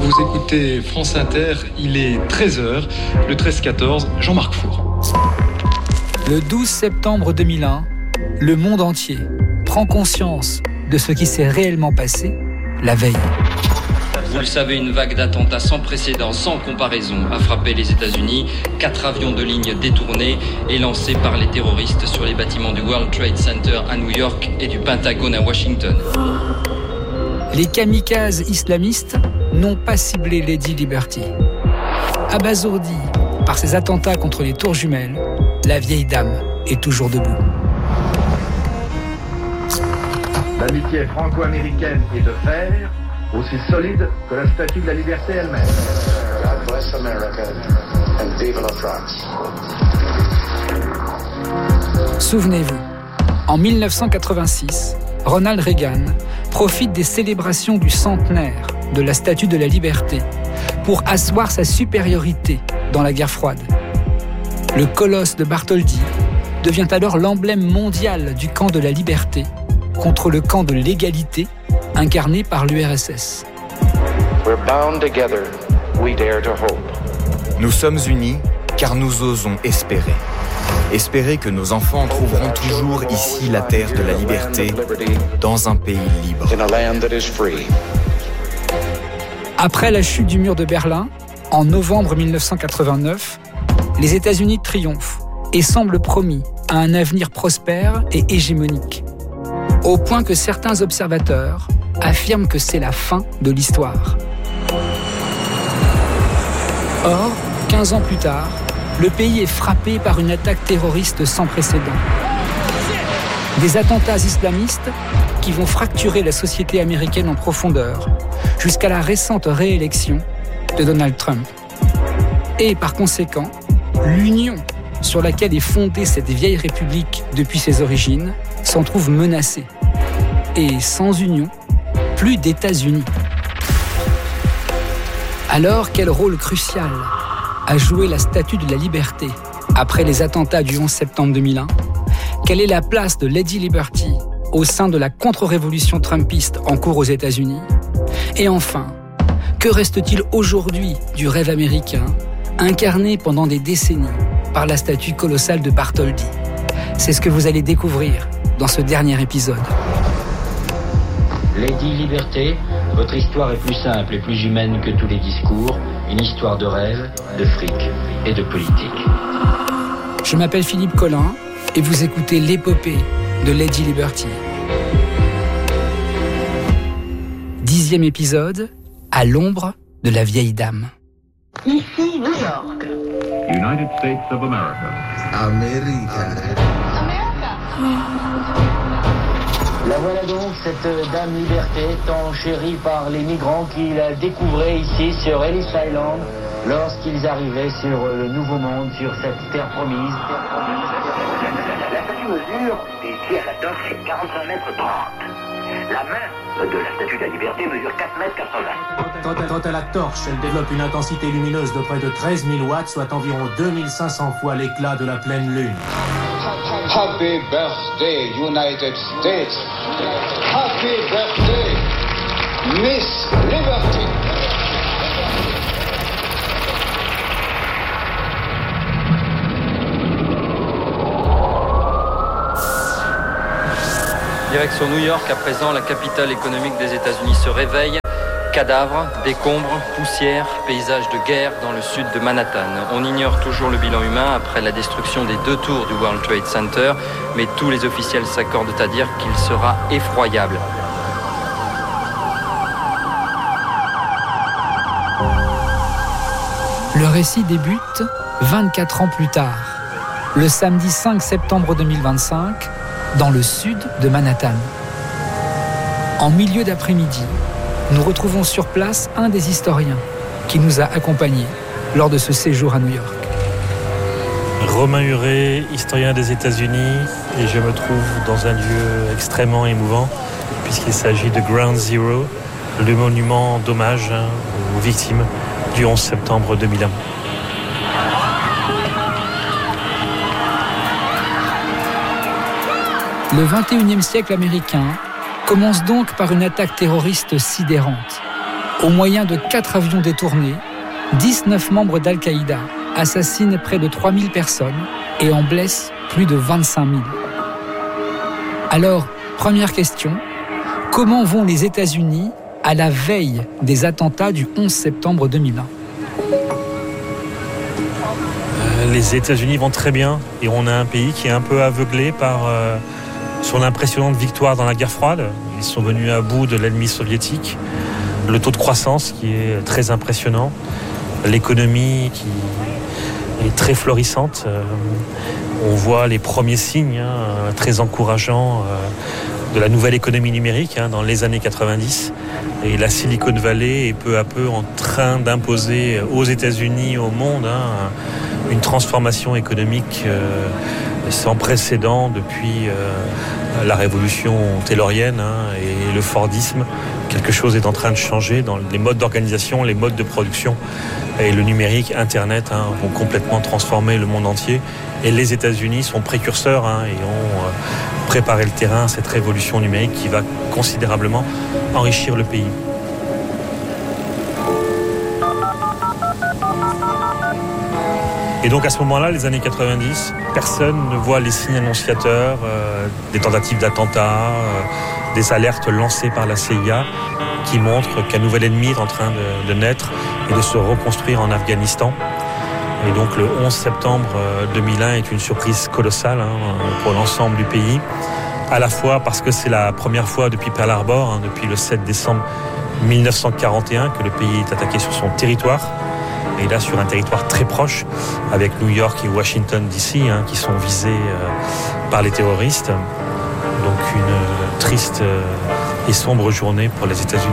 Vous écoutez France Inter, il est 13h, le 13-14, Jean-Marc Four. Le 12 septembre 2001, le monde entier prend conscience de ce qui s'est réellement passé la veille. Vous le savez, une vague d'attentats sans précédent, sans comparaison, a frappé les États-Unis. 4 avions de ligne détournés et lancés par les terroristes sur les bâtiments du World Trade Center à New York et du Pentagone à Washington. Les kamikazes islamistes n'ont pas ciblé Lady Liberty. Abasourdie par ces attentats contre les tours jumelles, la vieille dame est toujours debout. L'amitié franco-américaine est de fer, aussi solide que la statue de la liberté elle-même. God bless America and vive la France. Souvenez-vous, en 1986, Ronald Reagan profite des célébrations du centenaire de la Statue de la Liberté pour asseoir sa supériorité dans la guerre froide. Le colosse de Bartholdi devient alors l'emblème mondial du camp de la liberté contre le camp de l'égalité incarné par l'URSS. We're bound together, we dare to hope. Nous sommes unis car nous osons espérer. Espérer que nos enfants trouveront toujours ici la terre de la liberté, dans un pays libre. Après la chute du mur de Berlin, en novembre 1989, les États-Unis triomphent et semblent promis à un avenir prospère et hégémonique. Au point que certains observateurs affirment que c'est la fin de l'histoire. Or, 15 ans plus tard, le pays est frappé par une attaque terroriste sans précédent. Des attentats islamistes qui vont fracturer la société américaine en profondeur, jusqu'à la récente réélection de Donald Trump. Et par conséquent, l'union sur laquelle est fondée cette vieille république depuis ses origines s'en trouve menacée. Et sans union, plus d'États-Unis. Alors, quel rôle crucial a joué la Statue de la Liberté après les attentats du 11 septembre 2001? Quelle est la place de Lady Liberty au sein de la contre-révolution trumpiste en cours aux États-Unis? Et enfin, que reste-t-il aujourd'hui du rêve américain, incarné pendant des décennies par la statue colossale de Bartholdi? C'est ce que vous allez découvrir dans ce dernier épisode. Lady Liberté, votre histoire est plus simple et plus humaine que tous les discours, une histoire de rêve, de fric et de politique. Je m'appelle Philippe Collin et vous écoutez l'épopée de Lady Liberty. 10e épisode, à l'ombre de la vieille dame. Ici New York. United States of America. America. La voilà donc, cette dame Liberté, tant chérie par les migrants qui la découvraient ici sur Ellis Island, lorsqu'ils arrivaient sur le Nouveau Monde, sur cette terre promise. La statue mesure, ici à la torche, 45 mètres 30. La main de la statue de la Liberté mesure 4 mètres 80. Quant à la torche, elle développe une intensité lumineuse de près de 13 000 watts, soit environ 2500 fois l'éclat de la pleine lune. Happy birthday, United States. Happy birthday, Miss Liberty. Direction New York, à présent, la capitale économique des États-Unis se réveille. Cadavres, décombres, poussière, paysages de guerre dans le sud de Manhattan. On ignore toujours le bilan humain après la destruction des 2 tours du World Trade Center, mais tous les officiels s'accordent à dire qu'il sera effroyable. Le récit débute 24 ans plus tard, le samedi 5 septembre 2025, dans le sud de Manhattan. En milieu d'après-midi, nous retrouvons sur place un des historiens qui nous a accompagnés lors de ce séjour à New York. Romain Huré, historien des États-Unis, et je me trouve dans un lieu extrêmement émouvant puisqu'il s'agit de Ground Zero, le monument d'hommage aux victimes du 11 septembre 2001. Le 21e siècle américain commence donc par une attaque terroriste sidérante. Au moyen de 4 avions détournés, 19 membres d'Al-Qaïda assassinent près de 3000 personnes et en blessent plus de 25 000. Alors, première question, comment vont les États-Unis à la veille des attentats du 11 septembre 2001 ? Les États-Unis vont très bien et on a un pays qui est un peu aveuglé par son impressionnante victoire dans la guerre froide. Ils sont venus à bout de l'ennemi soviétique. Le taux de croissance qui est très impressionnant. L'économie qui est très florissante. On voit les premiers signes très encourageants de la nouvelle économie numérique dans les années 90. Et la Silicon Valley est peu à peu en train d'imposer aux États-Unis, au monde, une transformation économique sans précédent depuis la révolution taylorienne et le Fordisme. Quelque chose est en train de changer dans les modes d'organisation, les modes de production. Et le numérique, Internet, vont complètement transformer le monde entier. Et les États-Unis sont précurseurs et ont préparé le terrain à cette révolution numérique qui va considérablement enrichir le pays. Et donc à ce moment-là, les années 90, personne ne voit les signes annonciateurs des tentatives d'attentats, des alertes lancées par la CIA qui montrent qu'un nouvel ennemi est en train de naître et de se reconstruire en Afghanistan. Et donc le 11 septembre 2001 est une surprise colossale pour l'ensemble du pays, à la fois parce que c'est la première fois depuis Pearl Harbor, depuis le 7 décembre 1941, que le pays est attaqué sur son territoire. Et là, sur un territoire très proche, avec New York et Washington DC, qui sont visés par les terroristes. Donc une triste et sombre journée pour les États-Unis.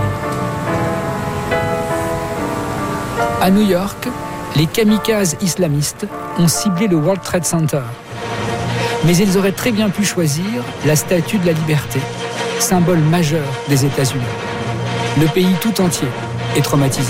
À New York, les kamikazes islamistes ont ciblé le World Trade Center. Mais ils auraient très bien pu choisir la Statue de la Liberté, symbole majeur des États-Unis. Le pays tout entier est traumatisé.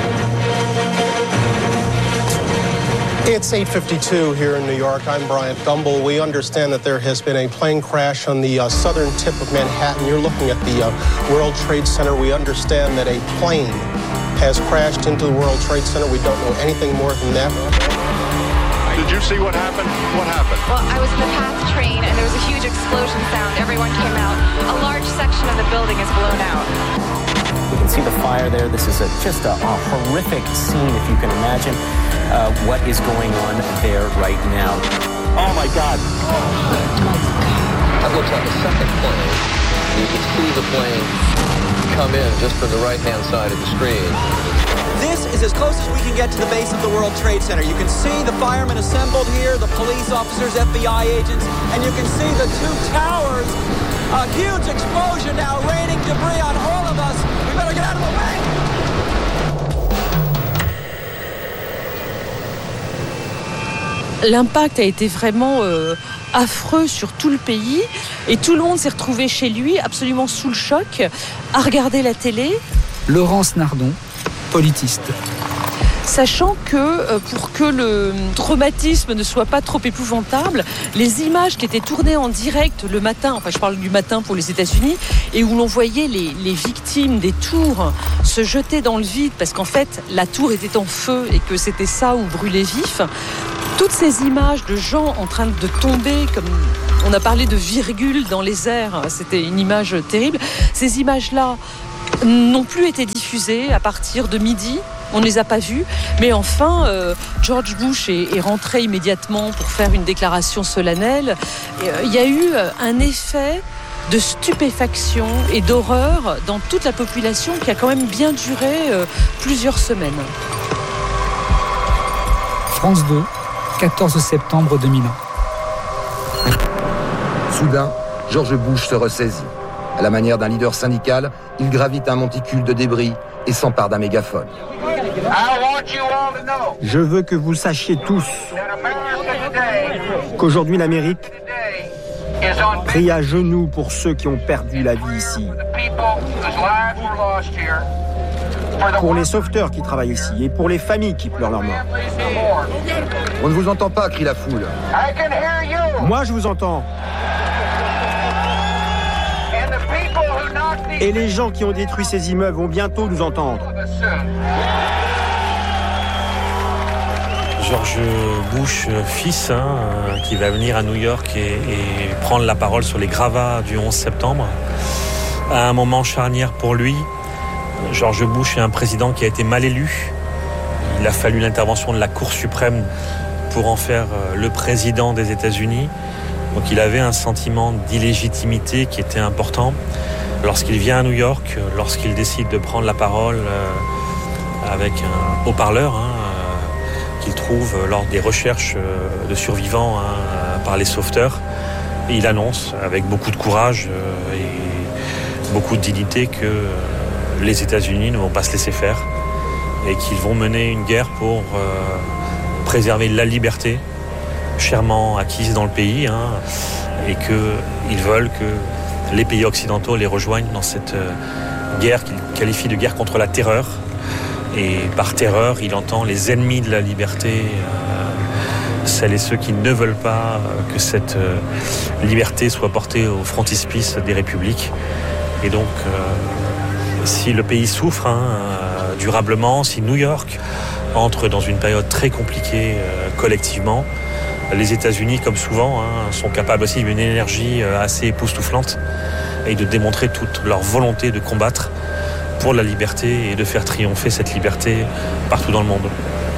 It's 8:52 here in New York. I'm Bryant Gumbel. We understand that there has been a plane crash on the southern tip of Manhattan. You're looking at the World Trade Center. We understand that a plane has crashed into the World Trade Center. We don't know anything more than that. Did you see what happened? What happened? Well, I was in the PATH train and there was a huge explosion sound. Everyone came out. A large section of the building is blown out. You can see the fire there. This is just a horrific scene, if you can imagine what is going on there right now. Oh my God! That looks like a second plane. You can see the plane come in just from the right-hand side of the screen. This is as close as we can get to the base of the World Trade Center. You can see the firemen assembled here, the police officers, FBI agents, and you can see the two towers. A huge explosion now, raining debris on all of us. We better get out of the way! L'impact a été vraiment affreux sur tout le pays et tout le monde s'est retrouvé chez lui, absolument sous le choc, à regarder la télé. Laurence Nardon, politiste. Sachant que pour que le traumatisme ne soit pas trop épouvantable, les images qui étaient tournées en direct le matin, enfin je parle du matin pour les États-Unis, et où l'on voyait les victimes des tours se jeter dans le vide parce qu'en fait la tour était en feu et que c'était ça où brûlait vif. Toutes ces images de gens en train de tomber, comme on a parlé de virgules dans les airs, c'était une image terrible. Ces images-là n'ont plus été diffusées à partir de midi. On ne les a pas vues. Mais enfin, George Bush est rentré immédiatement pour faire une déclaration solennelle. Il y a eu un effet de stupéfaction et d'horreur dans toute la population qui a quand même bien duré plusieurs semaines. France 2, 14 septembre 2001. Soudain, George Bush se ressaisit. À la manière d'un leader syndical, il gravite un monticule de débris et s'empare d'un mégaphone. Je veux que vous sachiez tous qu'aujourd'hui l'Amérique prie à genoux pour ceux qui ont perdu la vie ici. Pour les sauveteurs qui travaillent ici et pour les familles qui pleurent leur mort. On ne vous entend pas, crie la foule. Moi, je vous entends. Et les gens qui ont détruit ces immeubles vont bientôt nous entendre. George Bush, fils, qui va venir à New York et prendre la parole sur les gravats du 11 septembre. À un moment charnière pour lui, George Bush est un président qui a été mal élu. Il a fallu l'intervention de la Cour suprême pour en faire le président des États-Unis. Donc il avait un sentiment d'illégitimité qui était important. Lorsqu'il vient à New York, lorsqu'il décide de prendre la parole avec un haut-parleur qu'il trouve lors des recherches de survivants par les sauveteurs, il annonce avec beaucoup de courage et beaucoup de dignité que les États-Unis ne vont pas se laisser faire et qu'ils vont mener une guerre pour préserver la liberté chèrement acquise dans le pays, et qu'ils veulent que les pays occidentaux les rejoignent dans cette guerre qu'il qualifie de guerre contre la terreur. Et par terreur, il entend les ennemis de la liberté, celles et ceux qui ne veulent pas que cette liberté soit portée au frontispice des républiques. Et donc, si le pays souffre durablement, si New York entre dans une période très compliquée collectivement, les États-Unis, comme souvent, sont capables aussi d'une énergie assez époustouflante et de démontrer toute leur volonté de combattre pour la liberté et de faire triompher cette liberté partout dans le monde.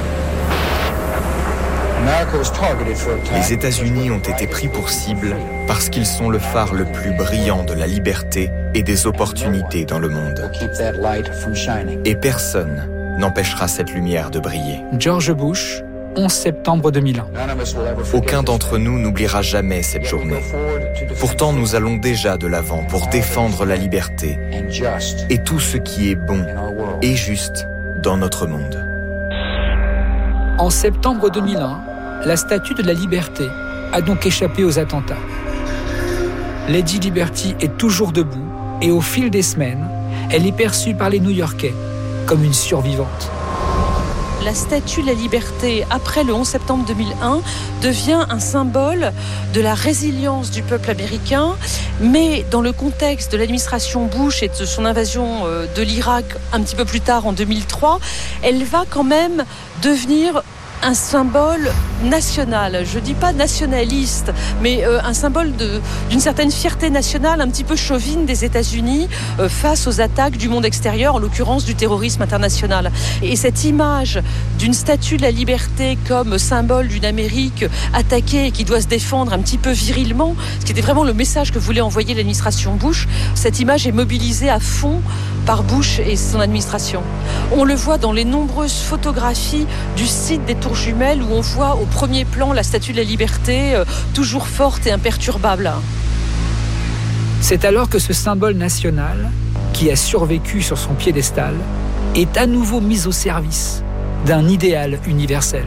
Les États-Unis ont été pris pour cible parce qu'ils sont le phare le plus brillant de la liberté et des opportunités dans le monde. Et personne n'empêchera cette lumière de briller. George Bush, 11 septembre 2001. Aucun d'entre nous n'oubliera jamais cette journée. Pourtant, nous allons déjà de l'avant pour défendre la liberté et tout ce qui est bon et juste dans notre monde. En septembre 2001, la Statue de la Liberté a donc échappé aux attentats. Lady Liberty est toujours debout et au fil des semaines, elle est perçue par les New-Yorkais comme une survivante. La Statue de la Liberté, après le 11 septembre 2001, devient un symbole de la résilience du peuple américain. Mais dans le contexte de l'administration Bush et de son invasion de l'Irak un petit peu plus tard, en 2003, elle va quand même devenir un symbole national. Je ne dis pas nationaliste, mais un symbole d'une certaine fierté nationale, un petit peu chauvine des États-Unis face aux attaques du monde extérieur, en l'occurrence du terrorisme international. Et cette image d'une statue de la liberté comme symbole d'une Amérique attaquée et qui doit se défendre un petit peu virilement, ce qui était vraiment le message que voulait envoyer l'administration Bush, cette image est mobilisée à fond par Bush et son administration. On le voit dans les nombreuses photographies du site des Tours Jumelles où on voit au premier plan la Statue de la Liberté toujours forte et imperturbable. C'est alors que ce symbole national, qui a survécu sur son piédestal, est à nouveau mis au service d'un idéal universel.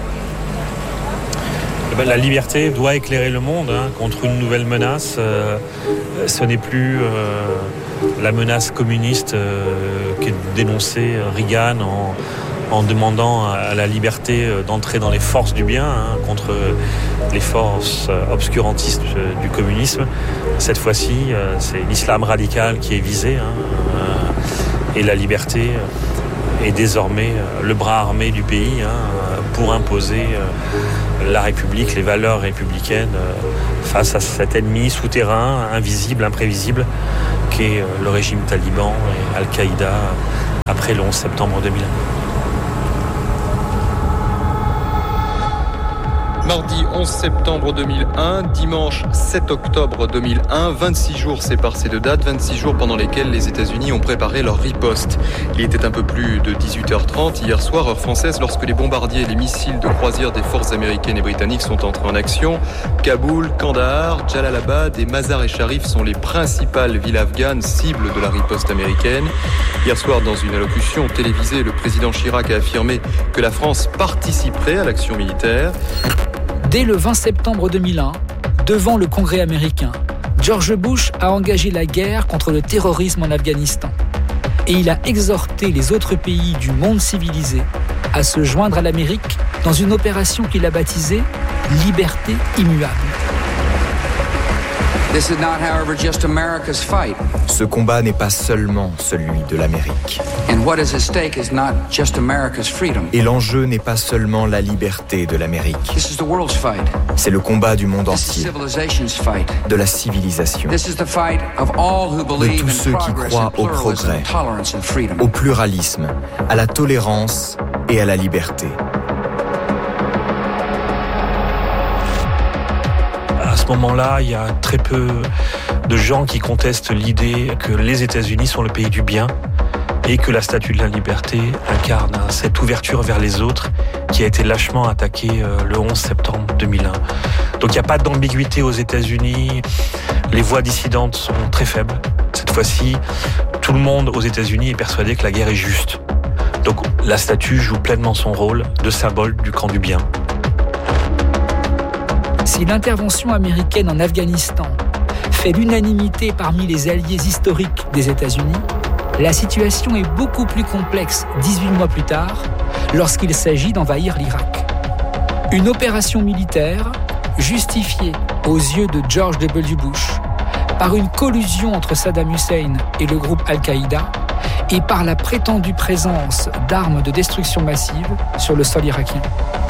La liberté doit éclairer le monde contre une nouvelle menace. Ce n'est plus la menace communiste qu'est dénoncée Reagan en demandant à la liberté d'entrer dans les forces du bien contre les forces obscurantistes du communisme. Cette fois-ci, c'est l'islam radical qui est visé et la liberté est désormais le bras armé du pays pour imposer la République, les valeurs républicaines face à cet ennemi souterrain, invisible, imprévisible qu'est le régime taliban et Al-Qaïda après le 11 septembre 2001. Mardi 11 septembre 2001, dimanche 7 octobre 2001, 26 jours séparent ces deux dates, 26 jours pendant lesquels les États-Unis ont préparé leur riposte. Il était un peu plus de 18h30 hier soir, heure française, lorsque les bombardiers et les missiles de croisière des forces américaines et britanniques sont entrés en action. Kaboul, Kandahar, Jalalabad et Mazar-e-Sharif sont les principales villes afghanes cibles de la riposte américaine. Hier soir, dans une allocution télévisée, le président Chirac a affirmé que la France participerait à l'action militaire. Dès le 20 septembre 2001, devant le Congrès américain, George Bush a engagé la guerre contre le terrorisme en Afghanistan. Et il a exhorté les autres pays du monde civilisé à se joindre à l'Amérique dans une opération qu'il a baptisée « Liberté immuable ». Ce combat n'est pas seulement celui de l'Amérique. Et l'enjeu n'est pas seulement la liberté de l'Amérique. C'est le combat du monde entier, de la civilisation, de tous ceux qui croient au progrès, au pluralisme, à la tolérance et à la liberté. À ce moment-là, il y a très peu de gens qui contestent l'idée que les États-Unis sont le pays du bien et que la Statue de la Liberté incarne cette ouverture vers les autres qui a été lâchement attaquée le 11 septembre 2001. Donc il n'y a pas d'ambiguïté aux États-Unis, les voix dissidentes sont très faibles. Cette fois-ci, tout le monde aux États-Unis est persuadé que la guerre est juste. Donc la statue joue pleinement son rôle de symbole du camp du bien. Si l'intervention américaine en Afghanistan fait l'unanimité parmi les alliés historiques des États-Unis, la situation est beaucoup plus complexe 18 mois plus tard, lorsqu'il s'agit d'envahir l'Irak. Une opération militaire justifiée aux yeux de George W. Bush par une collusion entre Saddam Hussein et le groupe Al-Qaïda et par la prétendue présence d'armes de destruction massive sur le sol irakien.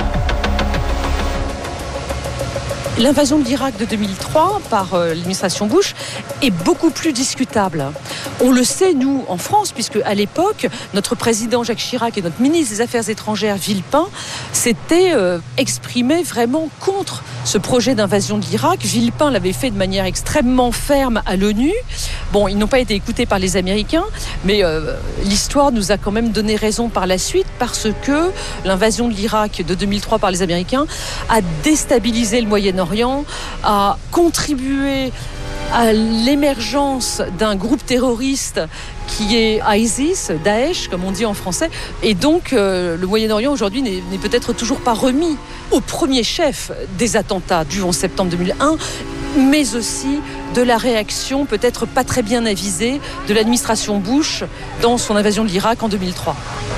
L'invasion de l'Irak de 2003 par l'administration Bush est beaucoup plus discutable. On le sait, nous, en France, puisque à l'époque, notre président Jacques Chirac et notre ministre des Affaires étrangères, Villepin, s'étaient exprimés vraiment contre ce projet d'invasion de l'Irak. Villepin l'avait fait de manière extrêmement ferme à l'ONU. Bon, ils n'ont pas été écoutés par les Américains, mais l'histoire nous a quand même donné raison par la suite, parce que l'invasion de l'Irak de 2003 par les Américains a déstabilisé le Moyen-Orient, a contribué à l'émergence d'un groupe terroriste qui est ISIS, Daesh, comme on dit en français. Et donc, le Moyen-Orient, aujourd'hui, n'est peut-être toujours pas remis au premier chef des attentats du 11 septembre 2001, mais aussi de la réaction peut-être pas très bien avisée de l'administration Bush dans son invasion de l'Irak en 2003.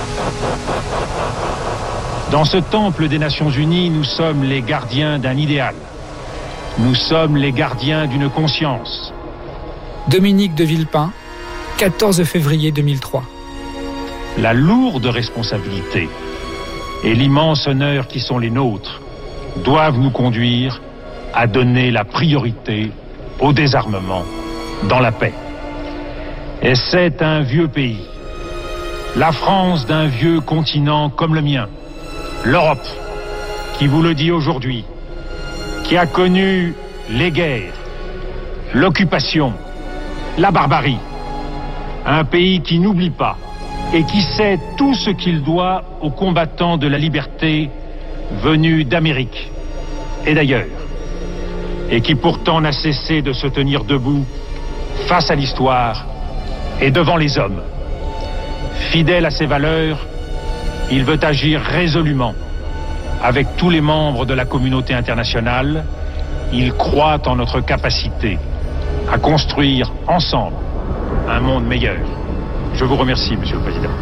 Dans ce temple des Nations Unies, nous sommes les gardiens d'un idéal. Nous sommes les gardiens d'une conscience. Dominique de Villepin, 14 février 2003. La lourde responsabilité et l'immense honneur qui sont les nôtres doivent nous conduire à donner la priorité au désarmement dans la paix. Et c'est un vieux pays, la France d'un vieux continent comme le mien, l'Europe, qui vous le dit aujourd'hui, qui a connu les guerres, l'occupation, la barbarie. Un pays qui n'oublie pas et qui sait tout ce qu'il doit aux combattants de la liberté venus d'Amérique et d'ailleurs, et qui pourtant n'a cessé de se tenir debout face à l'histoire et devant les hommes. Fidèle à ses valeurs, il veut agir résolument avec tous les membres de la communauté internationale. Il croit en notre capacité à construire ensemble un monde meilleur. Je vous remercie, Monsieur le Président.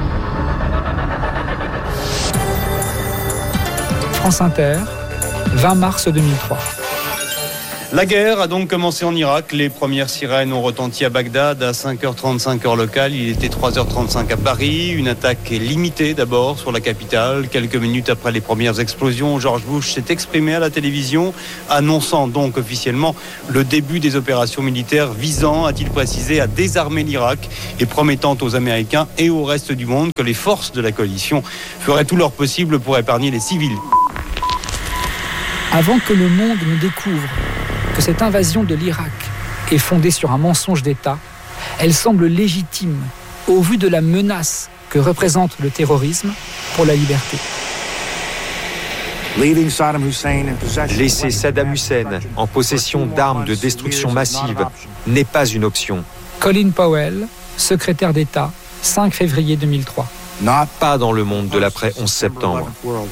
France Inter, 20 mars 2003. La guerre a donc commencé en Irak. Les premières sirènes ont retenti à Bagdad à 5h35 heure locale. Il était 3h35 à Paris. Une attaque limitée d'abord sur la capitale. Quelques minutes après les premières explosions, George Bush s'est exprimé à la télévision, annonçant donc officiellement le début des opérations militaires visant, a-t-il précisé, à désarmer l'Irak et promettant aux Américains et au reste du monde que les forces de la coalition feraient tout leur possible pour épargner les civils. Avant que le monde ne découvre que cette invasion de l'Irak est fondée sur un mensonge d'État, elle semble légitime au vu de la menace que représente le terrorisme pour la liberté. Laisser Saddam Hussein en possession d'armes de destruction massive n'est pas une option. Colin Powell, secrétaire d'État, 5 février 2003. Pas dans le monde de l'après 11 septembre.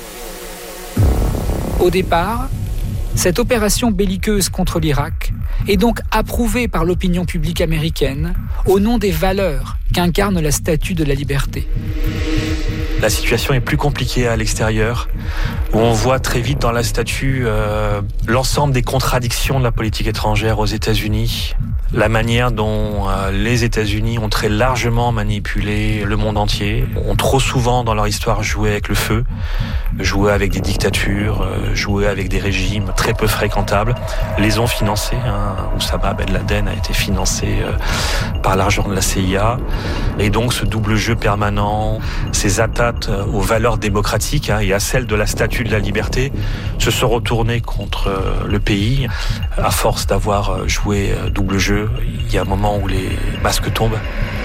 Au départ, cette opération belliqueuse contre l'Irak est donc approuvée par l'opinion publique américaine au nom des valeurs qu'incarne la Statue de la Liberté. La situation est plus compliquée à l'extérieur, où on voit très vite dans la statue l'ensemble des contradictions de la politique étrangère aux États-Unis, la manière dont les États-Unis ont très largement manipulé le monde entier, ont trop souvent dans leur histoire joué avec le feu, joué avec des dictatures, joué avec des régimes très peu fréquentables, les ont financés. Oussama Ben Laden a été financé par l'argent de la CIA, et donc ce double jeu permanent, ces attaques aux valeurs démocratiques et à celles de la Statue de la Liberté se sont retournées contre le pays. À force d'avoir joué double jeu, il y a un moment où les masques tombent.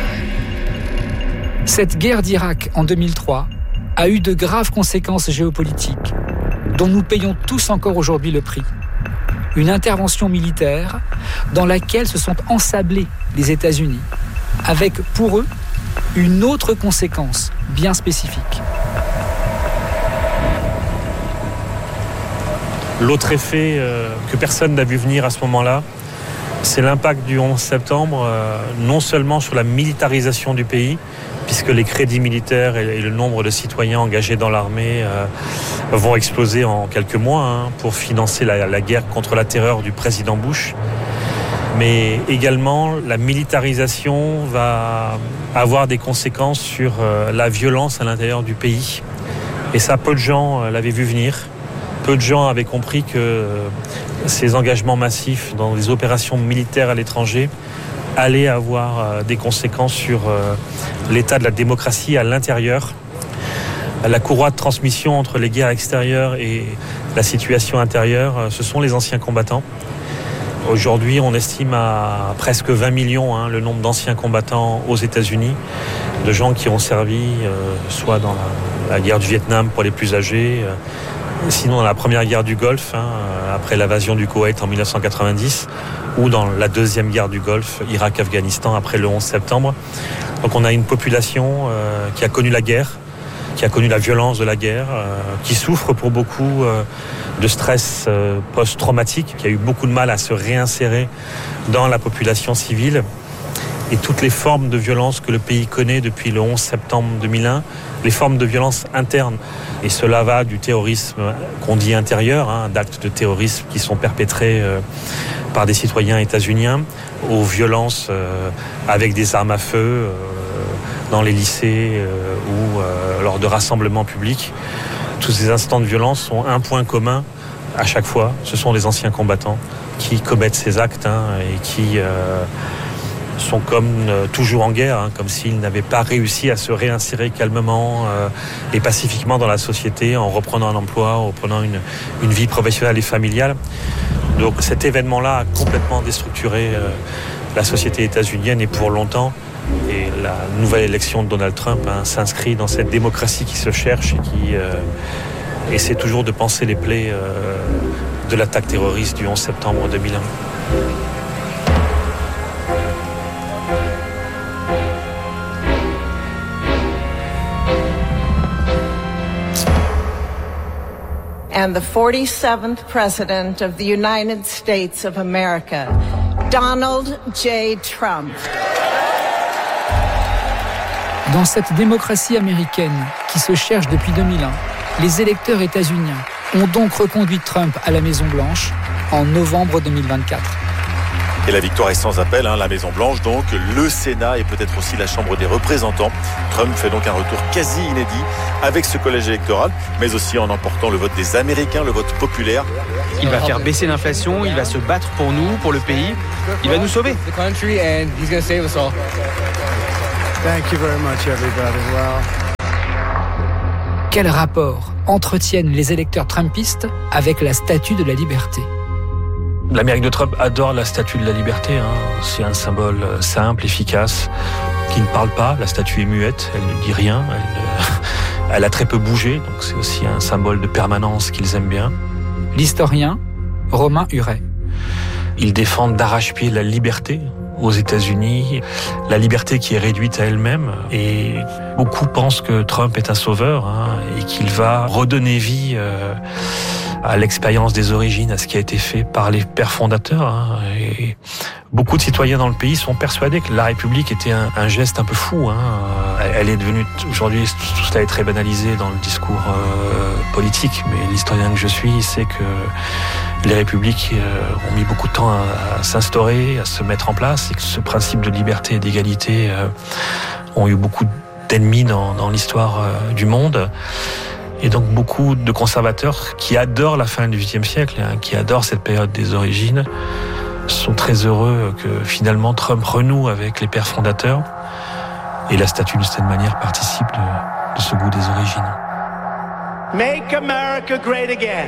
Cette guerre d'Irak en 2003 a eu de graves conséquences géopolitiques, dont nous payons tous encore aujourd'hui le prix. Une intervention militaire dans laquelle se sont ensablés les États-Unis, avec pour eux une autre conséquence bien spécifique. L'autre effet que personne n'a vu venir à ce moment-là, c'est l'impact du 11 septembre, non seulement sur la militarisation du pays, puisque les crédits militaires et le nombre de citoyens engagés dans l'armée vont exploser en quelques mois pour financer la guerre contre la terreur du président Bush. Mais également, la militarisation va avoir des conséquences sur la violence à l'intérieur du pays. Et ça, peu de gens l'avaient vu venir. Peu de gens avaient compris que ces engagements massifs dans des opérations militaires à l'étranger allaient avoir des conséquences sur l'état de la démocratie à l'intérieur. La courroie de transmission entre les guerres extérieures et la situation intérieure, ce sont les anciens combattants. Aujourd'hui, on estime à presque 20 millions le nombre d'anciens combattants aux États-Unis, de gens qui ont servi soit dans la guerre du Vietnam pour les plus âgés, sinon dans la première guerre du Golfe, après l'invasion du Koweït en 1990, ou dans la deuxième guerre du Golfe, Irak-Afghanistan, après le 11 septembre. Donc on a une population qui a connu la guerre, qui a connu la violence de la guerre, qui souffre pour beaucoup de stress post-traumatique, qui a eu beaucoup de mal à se réinsérer dans la population civile. Et toutes les formes de violence que le pays connaît depuis le 11 septembre 2001, les formes de violence internes. Et cela va du terrorisme qu'on dit intérieur, d'actes de terrorisme qui sont perpétrés par des citoyens états-uniens, aux violences avec des armes à feu dans les lycées ou lors de rassemblements publics. Tous ces instants de violence ont un point commun à chaque fois. Ce sont les anciens combattants qui commettent ces actes et qui sont comme toujours en guerre, comme s'ils n'avaient pas réussi à se réinsérer calmement et pacifiquement dans la société en reprenant un emploi, en reprenant une vie professionnelle et familiale. Donc cet événement-là a complètement déstructuré la société états-unienne et pour longtemps. Et la nouvelle élection de Donald Trump s'inscrit dans cette démocratie qui se cherche et qui essaie toujours de panser les plaies de l'attaque terroriste du 11 septembre 2001. And the 47th President of the United States of America, Donald J. Trump. Dans cette démocratie américaine qui se cherche depuis 2001, les électeurs états-uniens ont donc reconduit Trump à la Maison-Blanche en novembre 2024. Et la victoire est sans appel, la Maison-Blanche, donc le Sénat et peut-être aussi la Chambre des représentants. Trump fait donc un retour quasi inédit avec ce collège électoral, mais aussi en emportant le vote des Américains, le vote populaire. Il va faire baisser l'inflation, il va se battre pour nous, pour le pays. Il va nous sauver. Thank you very much, everybody. Well... Quel rapport entretiennent les électeurs trumpistes avec la Statue de la Liberté ? L'Amérique de Trump adore la Statue de la Liberté. C'est un symbole simple, efficace, qui ne parle pas. La statue est muette, elle ne dit rien, elle a très peu bougé, donc c'est aussi un symbole de permanence qu'ils aiment bien. L'historien Romain Huret. Ils défendent d'arrache-pied la liberté aux États-Unis, la liberté qui est réduite à elle-même. Et beaucoup pensent que Trump est un sauveur et qu'il va redonner vie à l'expérience des origines, à ce qui a été fait par les pères fondateurs. Et beaucoup de citoyens dans le pays sont persuadés que la République était un geste un peu fou. Elle est devenue, aujourd'hui, tout cela est très banalisé dans le discours politique, mais l'historien que je suis sait que les républiques ont mis beaucoup de temps à s'instaurer, à se mettre en place, et que ce principe de liberté et d'égalité ont eu beaucoup d'ennemis dans l'histoire du monde. Et donc beaucoup de conservateurs qui adorent la fin du XVIIIe siècle, qui adorent cette période des origines, sont très heureux que finalement Trump renoue avec les pères fondateurs. Et la statue, de cette manière, participe de ce goût des origines. Make America great again.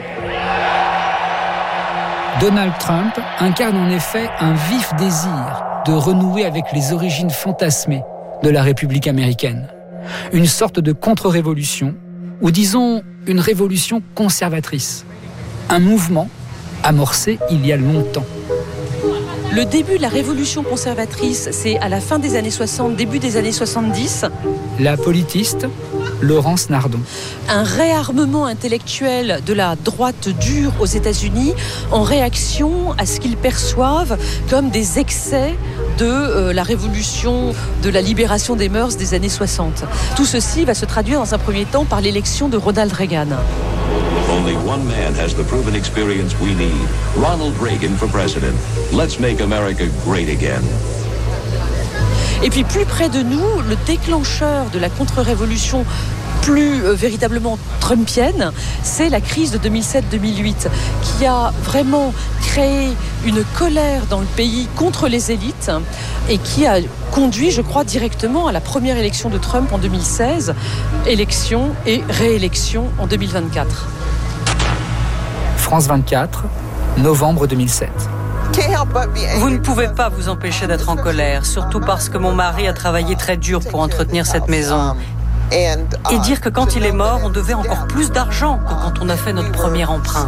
Donald Trump incarne en effet un vif désir de renouer avec les origines fantasmées de la République américaine. Une sorte de contre-révolution, ou disons une révolution conservatrice. Un mouvement amorcé il y a longtemps. Le début de la révolution conservatrice, c'est à la fin des années 60, début des années 70. La politiste Laurence Nardon. Un réarmement intellectuel de la droite dure aux États-Unis en réaction à ce qu'ils perçoivent comme des excès de la révolution, de la libération des mœurs des années 60. Tout ceci va se traduire dans un premier temps par l'élection de Ronald Reagan. Only one man has the proven experience we need. Ronald Reagan for president. Let's make America great again. Et puis plus près de nous, le déclencheur de la contre-révolution plus véritablement trumpienne, c'est la crise de 2007-2008 qui a vraiment créé une colère dans le pays contre les élites et qui a conduit, je crois, directement à la première élection de Trump en 2016, élection et réélection en 2024. France 24, novembre 2007. Vous ne pouvez pas vous empêcher d'être en colère, surtout parce que mon mari a travaillé très dur pour entretenir cette maison. Et dire que quand il est mort, on devait encore plus d'argent que quand on a fait notre premier emprunt.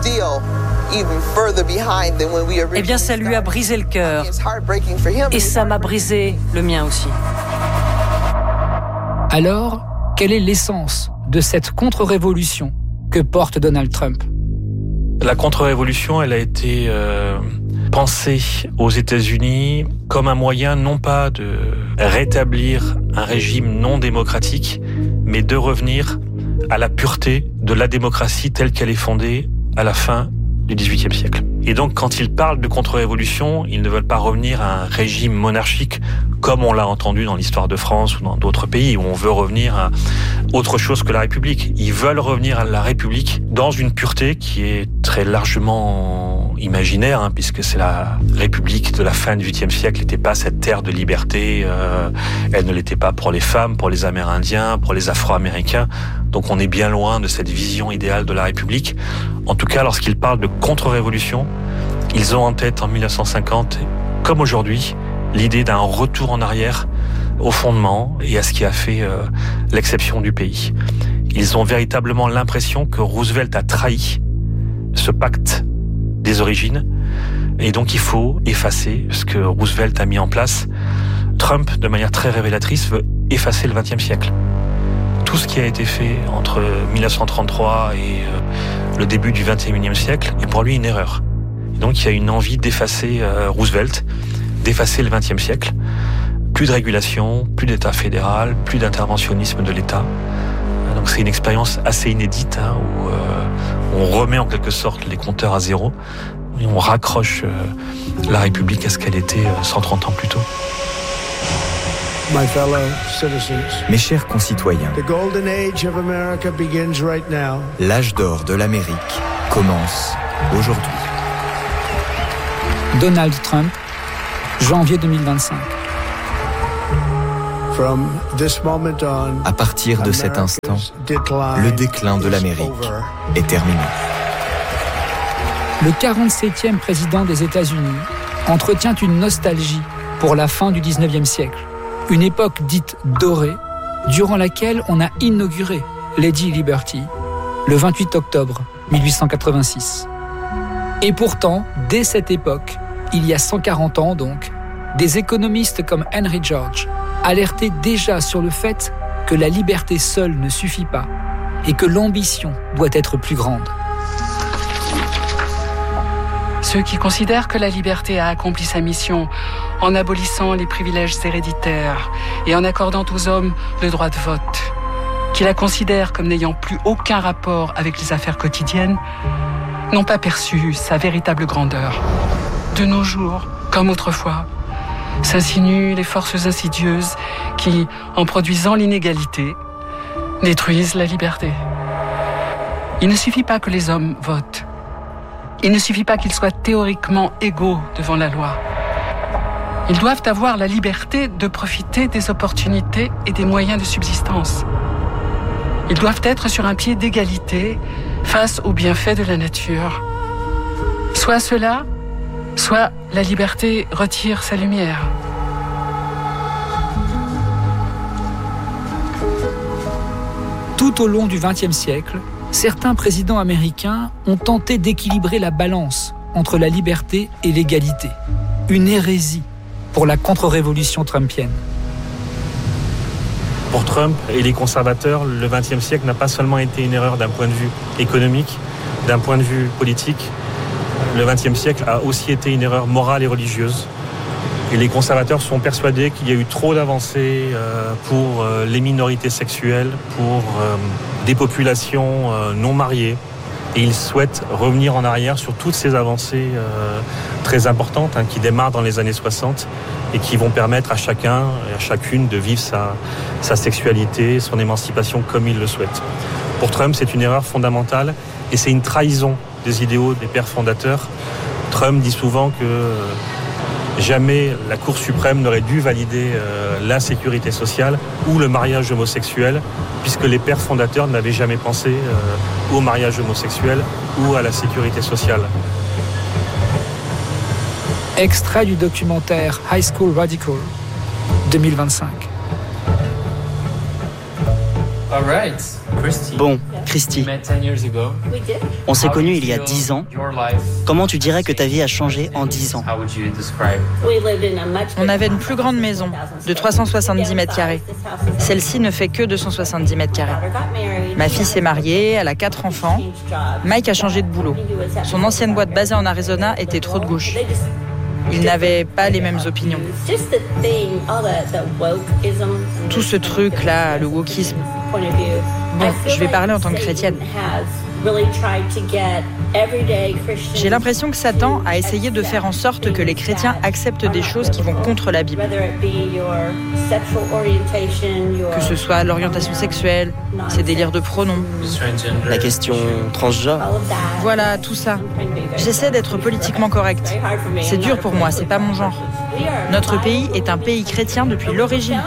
Eh bien, ça lui a brisé le cœur. Et ça m'a brisé le mien aussi. Alors, quelle est l'essence de cette contre-révolution que porte Donald Trump ? La contre-révolution, elle a été pensée aux États-Unis comme un moyen non pas de rétablir un régime non démocratique, mais de revenir à la pureté de la démocratie telle qu'elle est fondée à la fin du XVIIIe siècle. Et donc, quand ils parlent de contre-révolution, ils ne veulent pas revenir à un régime monarchique comme on l'a entendu dans l'histoire de France ou dans d'autres pays où on veut revenir à autre chose que la République. Ils veulent revenir à la République dans une pureté qui est très largement imaginaire, puisque c'est la République de la fin du XVIIIe siècle n'était pas cette terre de liberté. Elle ne l'était pas pour les femmes, pour les Amérindiens, pour les Afro-Américains. Donc on est bien loin de cette vision idéale de la République. En tout cas, lorsqu'ils parlent de contre-révolution, ils ont en tête en 1950, comme aujourd'hui, l'idée d'un retour en arrière au fondement et à ce qui a fait l'exception du pays. Ils ont véritablement l'impression que Roosevelt a trahi ce pacte des origines et donc il faut effacer ce que Roosevelt a mis en place. Trump, de manière très révélatrice, veut effacer le XXe siècle. Tout ce qui a été fait entre 1933 et le début du XXIe siècle est pour lui une erreur. Et donc il y a une envie d'effacer Roosevelt, d'effacer le XXe siècle. Plus de régulation, plus d'État fédéral, plus d'interventionnisme de l'État. Donc c'est une expérience assez inédite où on remet en quelque sorte les compteurs à zéro et on raccroche la République à ce qu'elle était 130 ans plus tôt. Mes chers concitoyens, l'âge d'or de l'Amérique commence aujourd'hui. Donald Trump, janvier 2025. À partir de cet instant, le déclin de l'Amérique est terminé. Le 47e président des États-Unis entretient une nostalgie pour la fin du 19e siècle, une époque dite dorée, durant laquelle on a inauguré Lady Liberty le 28 octobre 1886. Et pourtant, dès cette époque, il y a 140 ans donc, des économistes comme Henry George alertaient déjà sur le fait que la liberté seule ne suffit pas et que l'ambition doit être plus grande. Ceux qui considèrent que la liberté a accompli sa mission en abolissant les privilèges héréditaires et en accordant aux hommes le droit de vote, qui la considèrent comme n'ayant plus aucun rapport avec les affaires quotidiennes, n'ont pas perçu sa véritable grandeur. De nos jours, comme autrefois, s'insinuent les forces insidieuses qui, en produisant l'inégalité, détruisent la liberté. Il ne suffit pas que les hommes votent. Il ne suffit pas qu'ils soient théoriquement égaux devant la loi. Ils doivent avoir la liberté de profiter des opportunités et des moyens de subsistance. Ils doivent être sur un pied d'égalité face aux bienfaits de la nature. Soit cela, soit la liberté retire sa lumière. Tout au long du XXe siècle, certains présidents américains ont tenté d'équilibrer la balance entre la liberté et l'égalité. Une hérésie pour la contre-révolution trumpienne. Pour Trump et les conservateurs, le XXe siècle n'a pas seulement été une erreur d'un point de vue économique, d'un point de vue politique. Le XXe siècle a aussi été une erreur morale et religieuse. Et les conservateurs sont persuadés qu'il y a eu trop d'avancées pour les minorités sexuelles, pour des populations non mariées. Et ils souhaitent revenir en arrière sur toutes ces avancées très importantes qui démarrent dans les années 60 et qui vont permettre à chacun et à chacune de vivre sa sexualité, son émancipation comme il le souhaite. Pour Trump, c'est une erreur fondamentale et c'est une trahison des idéaux des pères fondateurs. Trump dit souvent que jamais la Cour suprême n'aurait dû valider la sécurité sociale ou le mariage homosexuel, puisque les pères fondateurs n'avaient jamais pensé au mariage homosexuel ou à la sécurité sociale. Extrait du documentaire High School Radical, 2025. Bon, Christy, on s'est connus il y a 10 ans. Comment tu dirais que ta vie a changé en 10 ans? On avait une plus grande maison, de 370 mètres carrés. Celle-ci ne fait que 270 mètres carrés. Ma fille s'est mariée, elle a 4 enfants. Mike a changé de boulot. Son ancienne boîte basée en Arizona était trop de gauche. Ils n'avaient pas les mêmes opinions. Tout ce truc-là, le wokisme. Bon, je vais parler en tant que chrétienne. J'ai l'impression que Satan a essayé de faire en sorte que les chrétiens acceptent des choses qui vont contre la Bible. Que ce soit l'orientation sexuelle, ses délires de pronoms. La question transgenre. Voilà, tout ça. J'essaie d'être politiquement correcte. C'est dur pour moi, c'est pas mon genre. Notre pays est un pays chrétien depuis l'origine.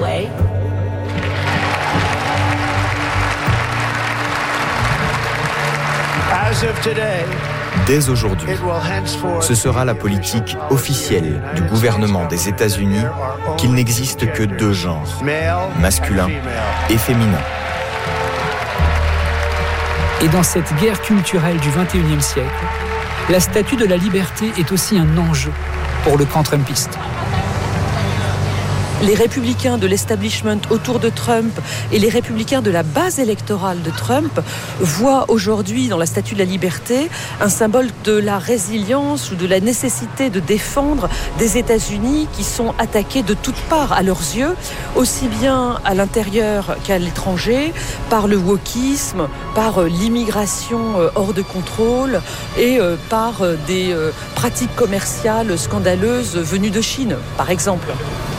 Dès aujourd'hui, ce sera la politique officielle du gouvernement des États-Unis qu'il n'existe que 2 genres, masculin et féminin. Et dans cette guerre culturelle du XXIe siècle, la statue de la liberté est aussi un enjeu pour le camp trumpiste. Les républicains de l'establishment autour de Trump et les républicains de la base électorale de Trump voient aujourd'hui dans la Statue de la Liberté un symbole de la résilience ou de la nécessité de défendre des États-Unis qui sont attaqués de toutes parts à leurs yeux, aussi bien à l'intérieur qu'à l'étranger, par le wokisme, par l'immigration hors de contrôle et par des pratiques commerciales scandaleuses venues de Chine, par exemple.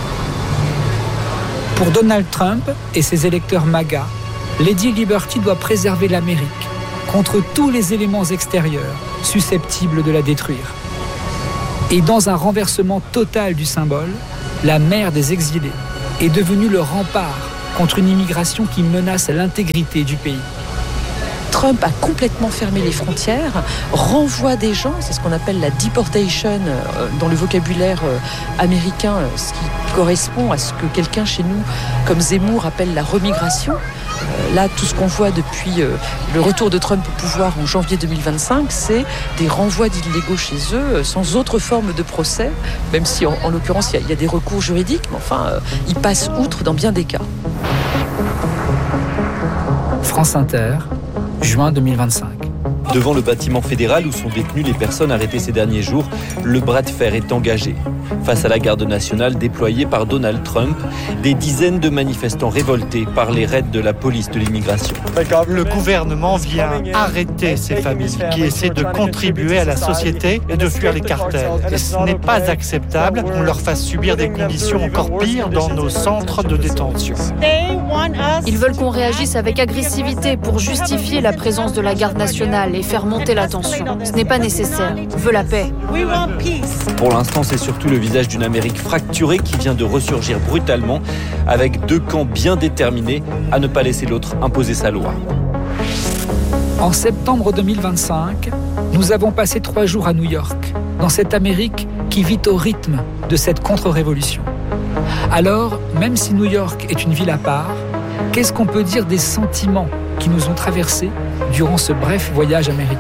Pour Donald Trump et ses électeurs MAGA, Lady Liberty doit préserver l'Amérique contre tous les éléments extérieurs susceptibles de la détruire. Et dans un renversement total du symbole, la mère des exilés est devenue le rempart contre une immigration qui menace l'intégrité du pays. Trump a complètement fermé les frontières, renvoie des gens, c'est ce qu'on appelle la deportation dans le vocabulaire américain, ce qui correspond à ce que quelqu'un chez nous, comme Zemmour, appelle la remigration. Là, tout ce qu'on voit depuis le retour de Trump au pouvoir en janvier 2025, c'est des renvois d'illégaux chez eux, sans autre forme de procès, même si en l'occurrence il y a des recours juridiques, mais enfin, ils passent outre dans bien des cas. France Inter, juin 2025. Devant le bâtiment fédéral où sont détenues les personnes arrêtées ces derniers jours, le bras de fer est engagé. Face à la garde nationale déployée par Donald Trump, des dizaines de manifestants révoltés par les raids de la police de l'immigration. Le gouvernement vient arrêter ces familles qui essaient de contribuer à la société et de fuir les cartels. Et ce n'est pas acceptable qu'on leur fasse subir des conditions encore pires dans nos centres de détention. Ils veulent qu'on réagisse avec agressivité pour justifier la présence de la garde nationale et faire monter la tension. Ce n'est pas nécessaire. On veut la paix. Pour l'instant, c'est surtout le visage d'une Amérique fracturée qui vient de ressurgir brutalement, avec deux camps bien déterminés à ne pas laisser l'autre imposer sa loi. En septembre 2025, nous avons passé 3 jours à New York, dans cette Amérique qui vit au rythme de cette contre-révolution. Alors, même si New York est une ville à part, qu'est-ce qu'on peut dire des sentiments qui nous ont traversés durant ce bref voyage américain ?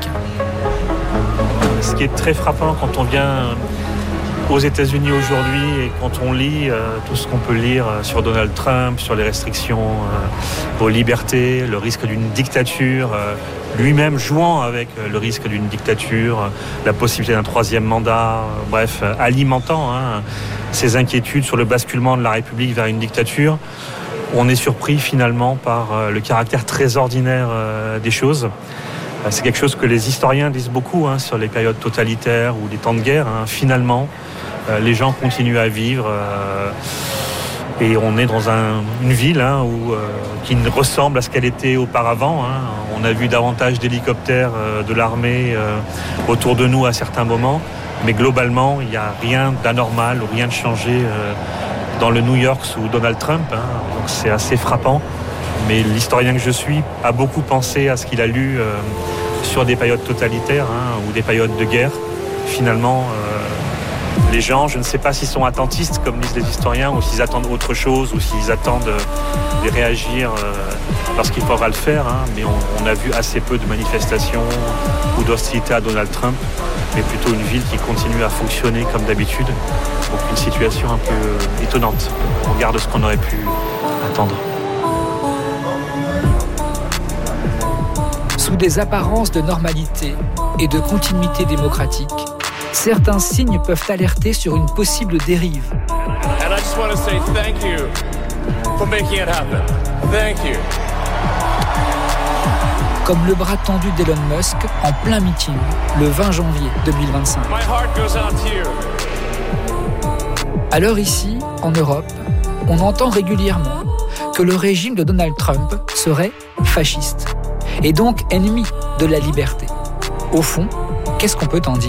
Ce qui est très frappant quand on vient aux États-Unis aujourd'hui et quand on lit tout ce qu'on peut lire sur Donald Trump, sur les restrictions aux libertés, le risque d'une dictature, lui-même jouant avec le risque d'une dictature, la possibilité d'un 3e mandat, bref, alimentant ces inquiétudes sur le basculement de la République vers une dictature, on est surpris finalement par le caractère très ordinaire des choses. C'est quelque chose que les historiens disent beaucoup sur les périodes totalitaires ou les temps de guerre. Finalement, les gens continuent à vivre et on est dans une ville qui ressemble à ce qu'elle était auparavant. On a vu davantage d'hélicoptères de l'armée autour de nous à certains moments, mais globalement, il n'y a rien d'anormal ou rien de changé dans le New York sous Donald Trump. Donc c'est assez frappant. Mais l'historien que je suis a beaucoup pensé à ce qu'il a lu sur des périodes totalitaires ou des périodes de guerre. Finalement, les gens, je ne sais pas s'ils sont attentistes, comme disent les historiens, ou s'ils attendent autre chose, ou s'ils attendent de réagir lorsqu'il faudra le faire. Mais on a vu assez peu de manifestations ou d'hostilité à Donald Trump, mais plutôt une ville qui continue à fonctionner comme d'habitude. Donc une situation un peu étonnante au regard de ce qu'on aurait pu attendre. Sous des apparences de normalité et de continuité démocratique, certains signes peuvent alerter sur une possible dérive. Comme le bras tendu d'Elon Musk en plein meeting le 20 janvier 2025. Alors ici, en Europe, on entend régulièrement que le régime de Donald Trump serait fasciste et donc ennemi de la liberté. Au fond, qu'est-ce qu'on peut en dire ?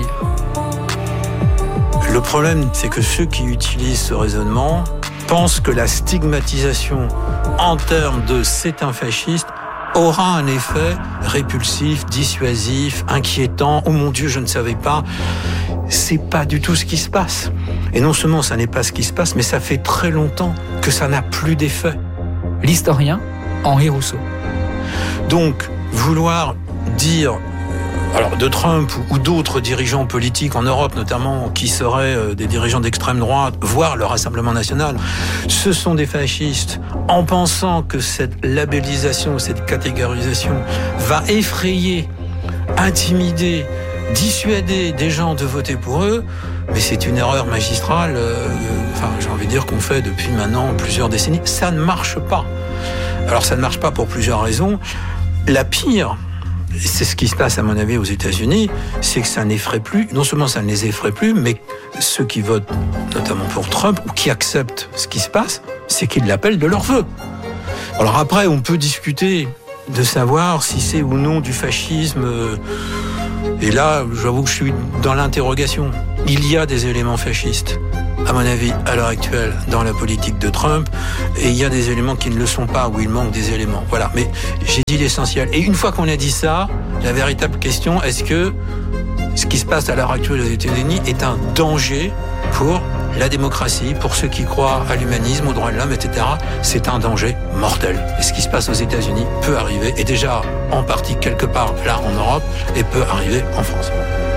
Le problème, c'est que ceux qui utilisent ce raisonnement pensent que la stigmatisation en termes de « c'est un fasciste » aura un effet répulsif, dissuasif, inquiétant. « Oh mon Dieu, je ne savais pas ». C'est pas du tout ce qui se passe. Et non seulement ça n'est pas ce qui se passe, mais ça fait très longtemps que ça n'a plus d'effet. L'historien Henri Rousseau. Donc, vouloir dire, alors de Trump ou d'autres dirigeants politiques en Europe notamment, qui seraient des dirigeants d'extrême droite, voire le Rassemblement national, ce sont des fascistes, en pensant que cette labellisation, cette catégorisation va effrayer, intimider, dissuader des gens de voter pour eux, mais c'est une erreur magistrale, j'ai envie de dire qu'on fait depuis maintenant plusieurs décennies. Ça ne marche pas. Alors ça ne marche pas pour plusieurs raisons. La pire, c'est ce qui se passe à mon avis aux États-Unis, c'est que ça n'effraie plus, non seulement ça ne les effraie plus, mais ceux qui votent notamment pour Trump ou qui acceptent ce qui se passe, c'est qu'ils l'appellent de leur vœu. Alors après, on peut discuter de savoir si c'est ou non du fascisme. Et là, j'avoue que je suis dans l'interrogation. Il y a des éléments fascistes, à mon avis, à l'heure actuelle, dans la politique de Trump, et il y a des éléments qui ne le sont pas, où il manque des éléments. Voilà, mais j'ai dit l'essentiel. Et une fois qu'on a dit ça, la véritable question, est-ce que ce qui se passe à l'heure actuelle aux États-Unis est un danger pour la démocratie, pour ceux qui croient à l'humanisme, aux droits de l'homme, etc. C'est un danger mortel. Et ce qui se passe aux États-Unis peut arriver, et déjà en partie quelque part là en Europe, et peut arriver en France.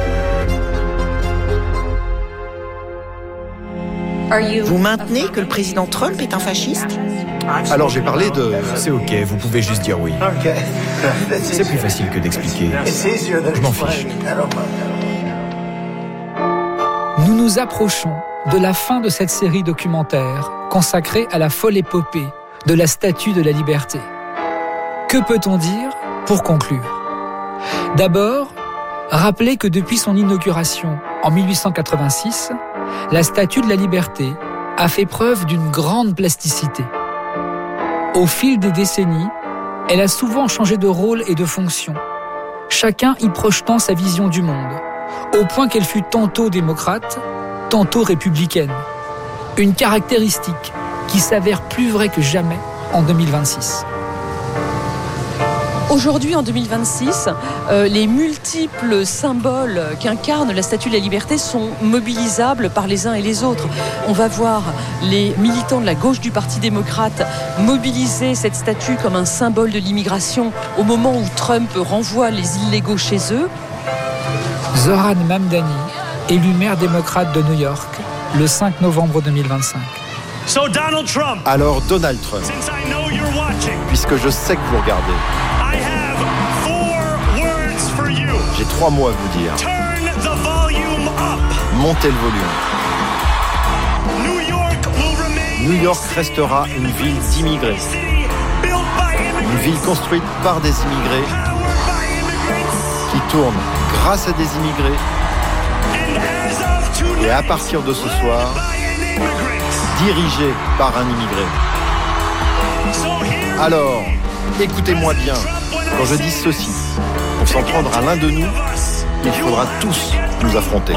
Vous maintenez que le président Trump est un fasciste ? Alors j'ai parlé de... C'est ok, vous pouvez juste dire oui. C'est plus facile que d'expliquer. Je m'en fiche. Nous nous approchons de la fin de cette série documentaire consacrée à la folle épopée de la Statue de la Liberté. Que peut-on dire pour conclure ? D'abord, rappeler que depuis son inauguration en 1886, la Statue de la Liberté a fait preuve d'une grande plasticité. Au fil des décennies, elle a souvent changé de rôle et de fonction, chacun y projetant sa vision du monde, au point qu'elle fut tantôt démocrate, tantôt républicaine. Une caractéristique qui s'avère plus vraie que jamais en 2026. Aujourd'hui, en 2026, les multiples symboles qu'incarne la Statue de la Liberté sont mobilisables par les uns et les autres. On va voir les militants de la gauche du Parti démocrate mobiliser cette statue comme un symbole de l'immigration au moment où Trump renvoie les illégaux chez eux. Zohran Mamdani, élu maire démocrate de New York le 5 novembre 2025. Alors Donald Trump, puisque je sais que vous regardez, j'ai 3 mots à vous dire. Montez le volume. New York restera une ville d'immigrés. Une ville construite par des immigrés, qui tourne grâce à des immigrés. Et à partir de ce soir, dirigée par un immigré. Alors, écoutez-moi bien, quand je dis ceci, pour s'en prendre à l'un de nous, il faudra tous nous affronter.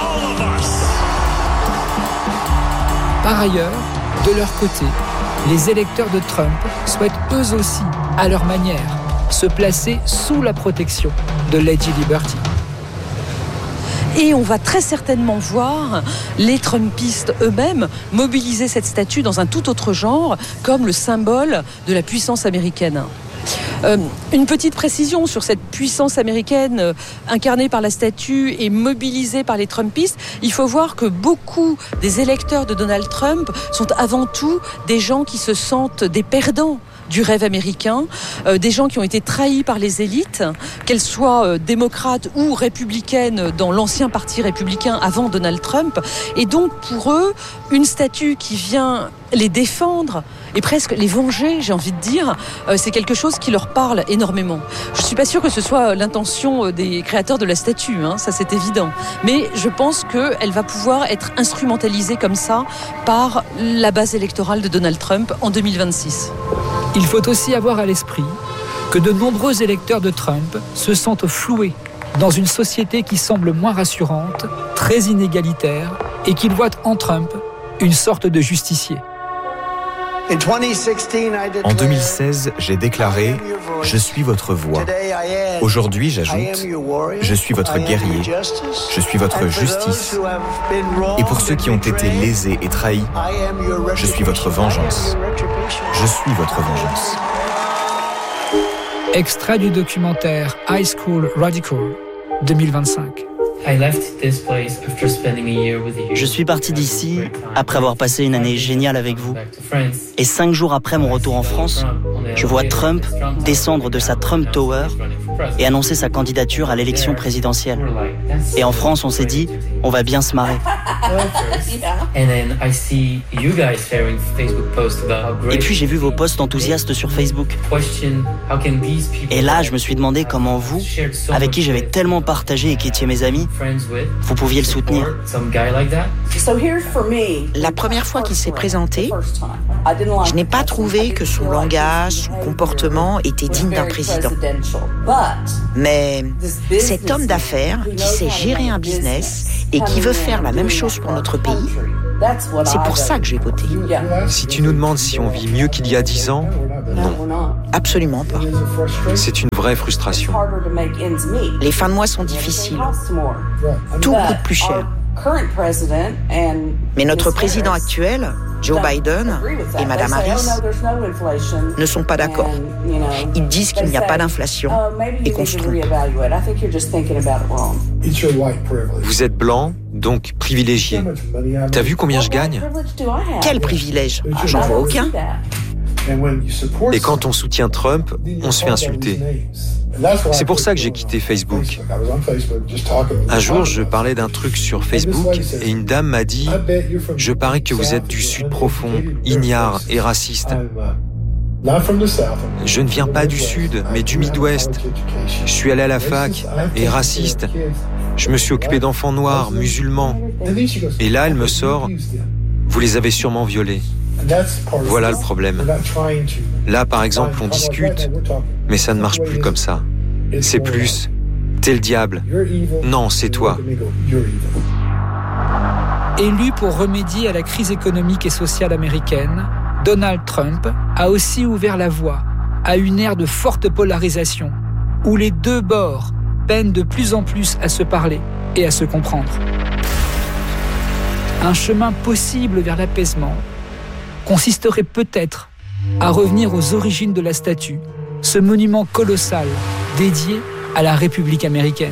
Par ailleurs, de leur côté, les électeurs de Trump souhaitent eux aussi, à leur manière, se placer sous la protection de Lady Liberty. Et on va très certainement voir les Trumpistes eux-mêmes mobiliser cette statue dans un tout autre genre, comme le symbole de la puissance américaine. Une petite précision sur cette puissance américaine incarnée par la statue et mobilisée par les Trumpistes. Il faut voir que beaucoup des électeurs de Donald Trump sont avant tout des gens qui se sentent des perdants du rêve américain, des gens qui ont été trahis par les élites, qu'elles soient démocrates ou républicaines dans l'ancien parti républicain avant Donald Trump. Et donc pour eux, une statue qui vient les défendre et presque les venger, j'ai envie de dire, c'est quelque chose qui leur parle énormément. Je ne suis pas sûre que ce soit l'intention des créateurs de la statue, ça c'est évident. Mais je pense qu'elle va pouvoir être instrumentalisée comme ça par la base électorale de Donald Trump en 2026. Il faut aussi avoir à l'esprit que de nombreux électeurs de Trump se sentent floués dans une société qui semble moins rassurante, très inégalitaire, et qu'ils voient en Trump une sorte de justicier. En 2016, j'ai déclaré « Je suis votre voix ». Aujourd'hui, j'ajoute « Je suis votre guerrier, je suis votre justice. Et pour ceux qui ont été lésés et trahis, je suis votre vengeance. Je suis votre vengeance. » Extrait du documentaire High School Radical, 2025. Je suis parti d'ici après avoir passé une année géniale avec vous. Et 5 jours après mon retour en France, je vois Trump descendre de sa Trump Tower et annoncer sa candidature à l'élection présidentielle. Et en France, on s'est dit, on va bien se marrer. Et puis j'ai vu vos posts enthousiastes sur Facebook. Et là, je me suis demandé comment vous, avec qui j'avais tellement partagé et qui étiez mes amis, vous pouviez le soutenir. La première fois qu'il s'est présenté, je n'ai pas trouvé que son langage, son comportement était digne d'un président. Mais cet homme d'affaires qui sait gérer un business et qui veut faire la même chose pour notre pays, c'est pour ça que j'ai voté. Si tu nous demandes si on vit mieux qu'il y a 10 ans, non. Absolument pas. C'est une vraie frustration. Les fins de mois sont difficiles. Tout coûte plus cher. Mais notre président actuel, Joe Biden et Madame Harris, ne sont pas d'accord. Ils disent qu'il n'y a pas d'inflation et qu'on se trompe. Vous êtes blanc, donc privilégié. T'as vu combien je gagne ? Quel privilège ? J'en vois aucun. Et quand on soutient Trump, on se fait insulter. C'est pour ça que j'ai quitté Facebook. Un jour, je parlais d'un truc sur Facebook et une dame m'a dit « Je parie que vous êtes du Sud profond, ignare et raciste. » Je ne viens pas du Sud, mais du Midwest. Je suis allé à la fac et raciste. Je me suis occupé d'enfants noirs, musulmans. Et là, elle me sort « Vous les avez sûrement violés. » Voilà le problème. Là, par exemple, on discute, mais ça ne marche plus comme ça. C'est plus « T'es le diable. Non, c'est toi. » Élu pour remédier à la crise économique et sociale américaine, Donald Trump a aussi ouvert la voie à une ère de forte polarisation, où les deux bords peinent de plus en plus à se parler et à se comprendre. Un chemin possible vers l'apaisement consisterait peut-être à revenir aux origines de la statue, ce monument colossal dédié à la République américaine.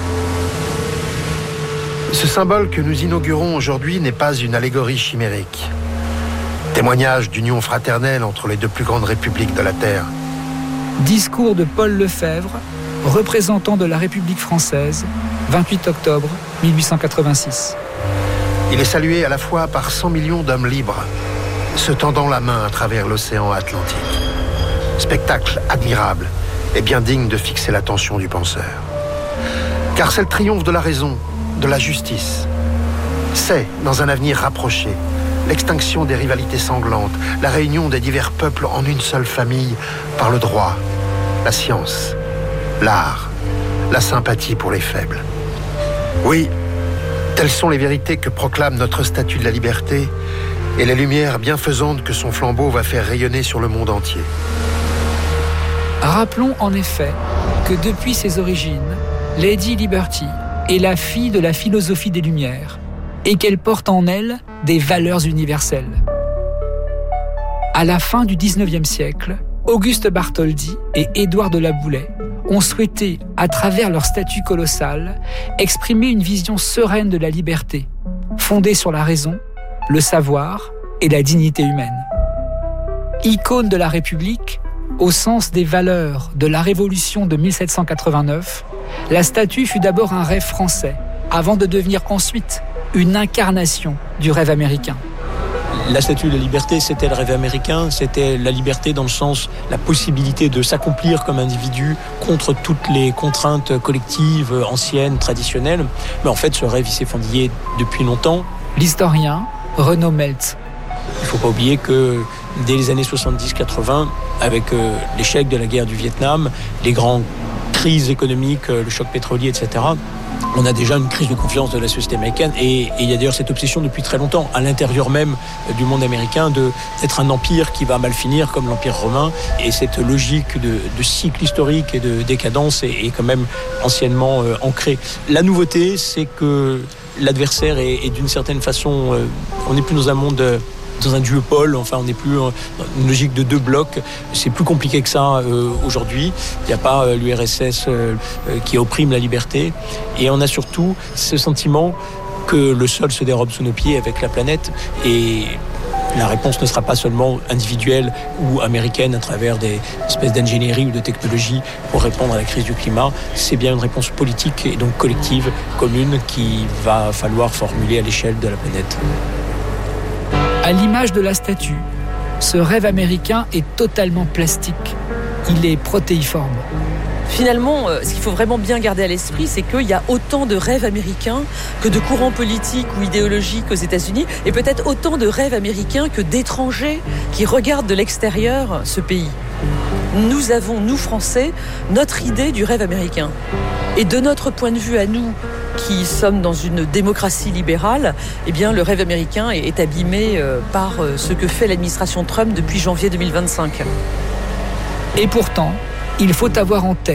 Ce symbole que nous inaugurons aujourd'hui n'est pas une allégorie chimérique. Témoignage d'union fraternelle entre les deux plus grandes républiques de la Terre. Discours de Paul Lefebvre, représentant de la République française, 28 octobre 1886. Il est salué à la fois par 100 millions d'hommes libres, se tendant la main à travers l'océan Atlantique. Spectacle admirable et bien digne de fixer l'attention du penseur. Car c'est le triomphe de la raison, de la justice. C'est, dans un avenir rapproché, l'extinction des rivalités sanglantes, la réunion des divers peuples en une seule famille par le droit, la science, l'art, la sympathie pour les faibles. Oui, telles sont les vérités que proclame notre statue de la liberté et les lumières bienfaisantes que son flambeau va faire rayonner sur le monde entier. Rappelons en effet que depuis ses origines, Lady Liberty est la fille de la philosophie des Lumières et qu'elle porte en elle des valeurs universelles. À la fin du XIXe siècle, Auguste Bartholdi et Édouard de la Boulaye ont souhaité, à travers leur statue colossale, exprimer une vision sereine de la liberté, fondée sur la raison, le savoir et la dignité humaine. Icône de la République, au sens des valeurs de la Révolution de 1789, la statue fut d'abord un rêve français, avant de devenir ensuite une incarnation du rêve américain. La statue de la liberté, c'était le rêve américain, c'était la liberté dans le sens, la possibilité de s'accomplir comme individu contre toutes les contraintes collectives, anciennes, traditionnelles. Mais en fait, ce rêve, il s'est fondillé depuis longtemps. L'historien Renaud Meltz. Il ne faut pas oublier que dès les années 70-80, avec l'échec de la guerre du Vietnam, les grandes crises économiques, le choc pétrolier, etc., on a déjà une crise de confiance de la société américaine et il y a d'ailleurs cette obsession depuis très longtemps à l'intérieur même du monde américain d'être un empire qui va mal finir comme l'Empire romain et cette logique de cycle historique et de décadence est quand même anciennement ancrée. La nouveauté, c'est que l'adversaire est d'une certaine façon, on n'est plus dans un monde... dans un duopole, enfin on n'est plus dans une logique de deux blocs. C'est plus compliqué que ça aujourd'hui. Il n'y a pas l'URSS qui opprime la liberté. Et on a surtout ce sentiment que le sol se dérobe sous nos pieds avec la planète. Et la réponse ne sera pas seulement individuelle ou américaine à travers des espèces d'ingénierie ou de technologie pour répondre à la crise du climat. C'est bien une réponse politique et donc collective, commune, qu'il va falloir formuler à l'échelle de la planète. À l'image de la statue, ce rêve américain est totalement plastique. Il est protéiforme. Finalement, ce qu'il faut vraiment bien garder à l'esprit, c'est qu'il y a autant de rêves américains que de courants politiques ou idéologiques aux États-Unis, et peut-être autant de rêves américains que d'étrangers qui regardent de l'extérieur ce pays. Nous avons, nous Français, notre idée du rêve américain. Et de notre point de vue à nous, qui sommes dans une démocratie libérale, eh bien, le rêve américain est abîmé par ce que fait l'administration Trump depuis janvier 2025. Et pourtant, il faut avoir en tête